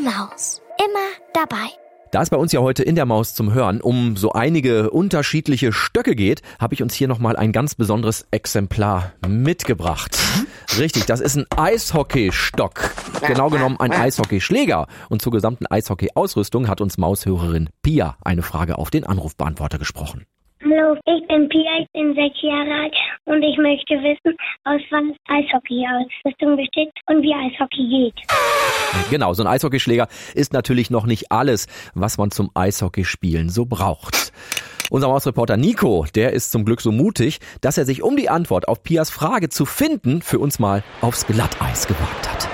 Maus. Immer dabei. Da es bei uns ja heute in der Maus zum Hören um so einige unterschiedliche Stöcke geht, habe ich uns hier nochmal ein ganz besonderes Exemplar mitgebracht. Richtig, das ist ein Eishockeystock. Genau genommen ein Eishockeyschläger. Und zur gesamten Eishockey-Ausrüstung hat uns Maushörerin Pia eine Frage auf den Anrufbeantworter gesprochen. Hallo, ich bin Pia, ich bin 6 Jahre alt und ich möchte wissen, aus was Eishockey-Ausrüstung besteht und wie Eishockey geht. Genau, so ein Eishockeyschläger ist natürlich noch nicht alles, was man zum Eishockeyspielen so braucht. Unser Mausreporter Nico, der ist zum Glück so mutig, dass er sich, um die Antwort auf Pias Frage zu finden, für uns mal aufs Glatteis gewagt hat.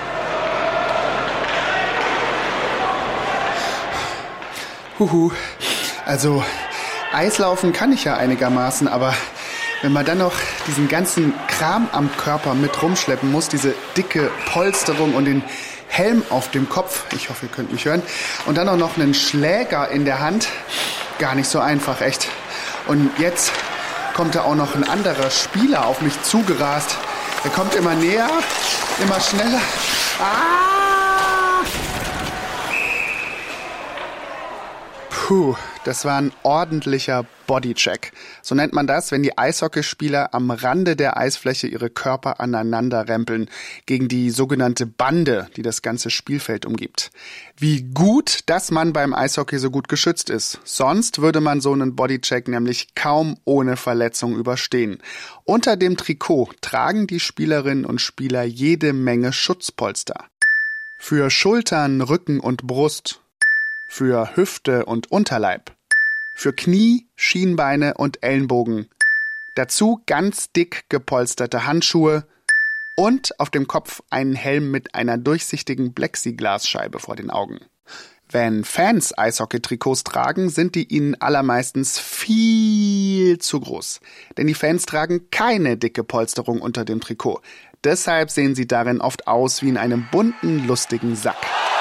Also Eislaufen kann ich ja einigermaßen, aber wenn man dann noch diesen ganzen Kram am Körper mit rumschleppen muss, diese dicke Polsterung und den Helm auf dem Kopf, ich hoffe, ihr könnt mich hören, und dann auch noch einen Schläger in der Hand, gar nicht so einfach, echt. Und jetzt kommt da auch noch ein anderer Spieler auf mich zugerast. Er kommt immer näher, immer schneller. Das war ein ordentlicher Bodycheck. So nennt man das, wenn die Eishockeyspieler am Rande der Eisfläche ihre Körper aneinander rempeln, gegen die sogenannte Bande, die das ganze Spielfeld umgibt. Wie gut, dass man beim Eishockey so gut geschützt ist. Sonst würde man so einen Bodycheck nämlich kaum ohne Verletzung überstehen. Unter dem Trikot tragen die Spielerinnen und Spieler jede Menge Schutzpolster. Für Schultern, Rücken und Brust. Für Hüfte und Unterleib. Für Knie, Schienbeine und Ellenbogen. Dazu ganz dick gepolsterte Handschuhe und auf dem Kopf einen Helm mit einer durchsichtigen Plexiglasscheibe vor den Augen. Wenn Fans Eishockey-Trikots tragen, sind die ihnen allermeistens viel zu groß. Denn die Fans tragen keine dicke Polsterung unter dem Trikot. Deshalb sehen sie darin oft aus wie in einem bunten, lustigen Sack.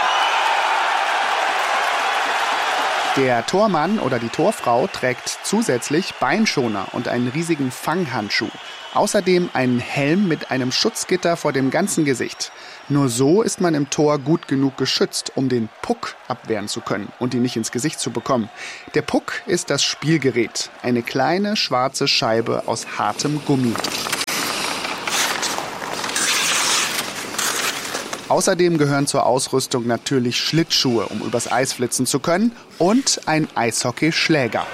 Der Tormann oder die Torfrau trägt zusätzlich Beinschoner und einen riesigen Fanghandschuh. Außerdem einen Helm mit einem Schutzgitter vor dem ganzen Gesicht. Nur so ist man im Tor gut genug geschützt, um den Puck abwehren zu können und ihn nicht ins Gesicht zu bekommen. Der Puck ist das Spielgerät, eine kleine schwarze Scheibe aus hartem Gummi. Außerdem gehören zur Ausrüstung natürlich Schlittschuhe, um übers Eis flitzen zu können, und ein Eishockeyschläger.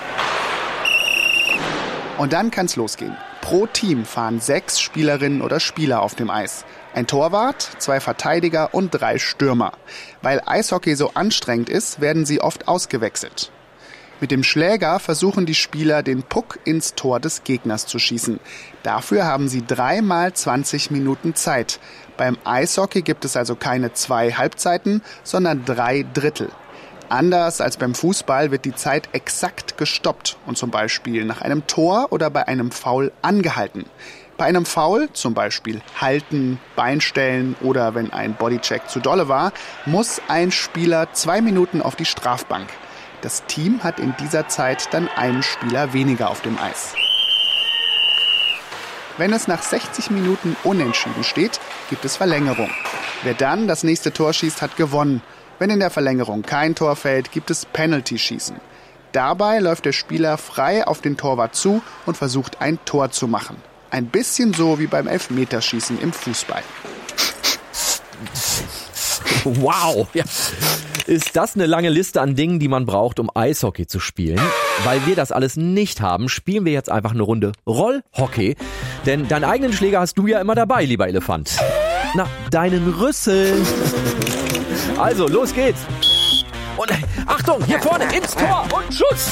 Und dann kann's losgehen. Pro Team fahren 6 Spielerinnen oder Spieler auf dem Eis. Ein Torwart, 2 Verteidiger und 3 Stürmer. Weil Eishockey so anstrengend ist, werden sie oft ausgewechselt. Mit dem Schläger versuchen die Spieler, den Puck ins Tor des Gegners zu schießen. Dafür haben sie 3 mal 20 Minuten Zeit. Beim Eishockey gibt es also keine 2 Halbzeiten, sondern 3 Drittel. Anders als beim Fußball wird die Zeit exakt gestoppt und zum Beispiel nach einem Tor oder bei einem Foul angehalten. Bei einem Foul, zum Beispiel halten, Beinstellen oder wenn ein Bodycheck zu dolle war, muss ein Spieler 2 Minuten auf die Strafbank. Das Team hat in dieser Zeit dann einen Spieler weniger auf dem Eis. Wenn es nach 60 Minuten unentschieden steht, gibt es Verlängerung. Wer dann das nächste Tor schießt, hat gewonnen. Wenn in der Verlängerung kein Tor fällt, gibt es Penalty-Schießen. Dabei läuft der Spieler frei auf den Torwart zu und versucht, ein Tor zu machen. Ein bisschen so wie beim Elfmeterschießen im Fußball. Wow! Ja. Ist das eine lange Liste an Dingen, die man braucht, um Eishockey zu spielen? Weil wir das alles nicht haben, spielen wir jetzt einfach eine Runde Rollhockey. Denn deinen eigenen Schläger hast du ja immer dabei, lieber Elefant. Na, deinen Rüssel. Also, los geht's. Und Achtung, hier vorne ins Tor und Schuss!